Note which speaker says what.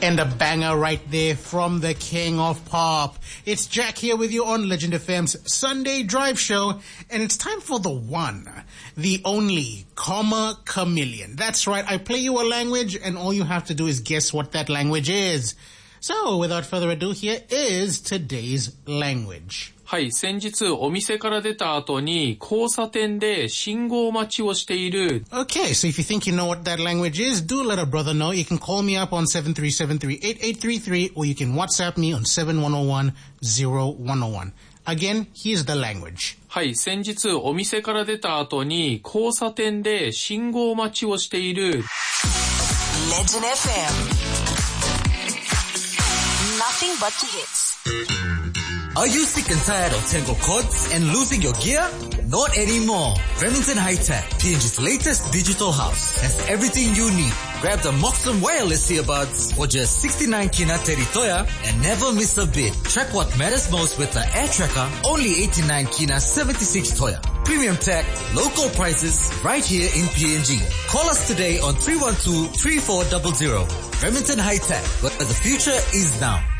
Speaker 1: And a banger right there from the king of pop. It's Jack here with you on Legend FM's Sunday Drive Show, and it's time for the one, the only, Comma Chameleon. That's right, I play you a language, and all you have to do is guess what that language is. So, without further ado, here is today's language.
Speaker 2: はい、先日お店から出た後に交差点で信号待ちをしている。
Speaker 1: Okay, so if you think you know what that language is, do let a brother know. You can call me up on 7373-8833 or you can WhatsApp me on 7101-0101. Again, here's the language.
Speaker 2: はい、先日お店から出た後に交差点で信号待ちをしている。
Speaker 3: Legend FM. Nothing but the hits.
Speaker 4: Are you sick and tired of tangled cords and losing your gear? Not anymore. Remington High Tech, PNG's latest digital house, has everything you need. Grab the Moxon wireless earbuds for just 69 kina teritoya and never miss a bit. Track what matters most with the Air Tracker, only 89 kina 76 toya. Premium tech, local prices, right here in PNG. Call us today on 312-3400. Remington High Tech, where the future is now.